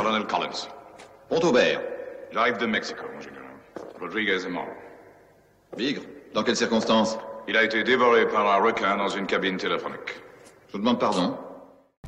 Colonel Collins. Pont-Aubert. J'arrive de Mexico, mon général. Rodriguez est mort. Bigre. Dans quelles circonstances? Il a été dévoré par un requin dans une cabine téléphonique. Je vous demande pardon.